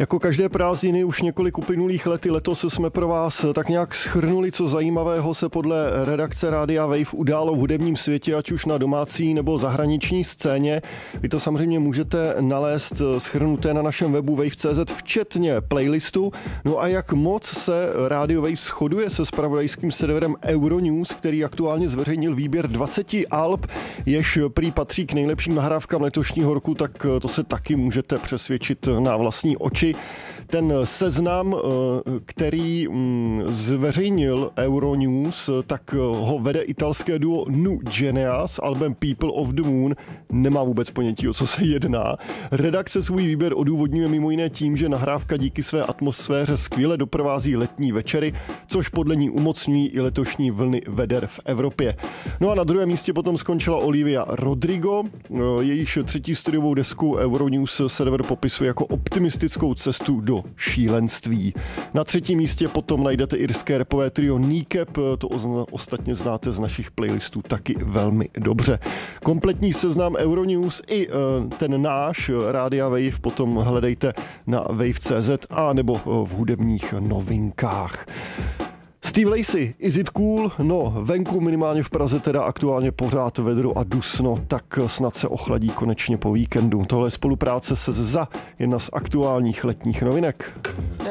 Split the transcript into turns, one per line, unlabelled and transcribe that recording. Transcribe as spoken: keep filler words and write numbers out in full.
Jako každé prázdniny už několik uplynulých let, letos jsme pro vás tak nějak shrnuli, co zajímavého se podle redakce Rádia Wave událo v hudebním světě, ať už na domácí nebo zahraniční scéně. Vy to samozřejmě můžete nalézt shrnuté na našem webu wave tečka cé zet, včetně playlistu. No a jak moc se Radio Wave shoduje se zpravodajským serverem Euronews, který aktuálně zveřejnil výběr dvaceti alb, jež prý patří k nejlepším nahrávkám letošního roku, tak to se taky můžete přesvědčit na vlastní oči. Ten seznam, který zveřejnil Euronews, tak ho vede italské duo Nu Genea s albem People of the Moon. Nemá vůbec ponětí, o co se jedná. Redakce svůj výběr odůvodňuje mimo jiné tím, že nahrávka díky své atmosféře skvěle doprovází letní večery, což podle ní umocňují i letošní vlny veder v Evropě. No a na druhém místě potom skončila Olivia Rodrigo. Jejíž třetí studiovou desku Euronews server popisuje jako optimistickou cestu do šílenství. Na třetím místě potom najdete irské rapové trio Kneecap, to ostatně znáte z našich playlistů taky velmi dobře. Kompletní seznam Euronews i ten náš Rádia Wave potom hledejte na wave tečka cé zet a nebo v hudebních novinkách. Steve Lacy, Is It Cool? No, venku minimálně v Praze teda aktuálně pořád vedro a dusno, tak snad se ochladí konečně po víkendu. Tohle je spolupráce se Z A, jedna z aktuálních letních novinek.